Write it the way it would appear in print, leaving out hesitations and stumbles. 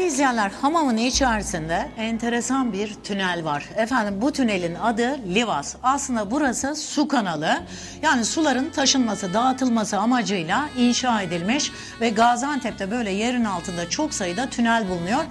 Değerli izleyenler, hamamın içerisinde enteresan bir tünel var. Efendim, bu tünelin adı Livas. Aslında burası su kanalı. Yani suların taşınması, dağıtılması amacıyla inşa edilmiş ve Gaziantep'te böyle yerin altında çok sayıda tünel bulunuyor.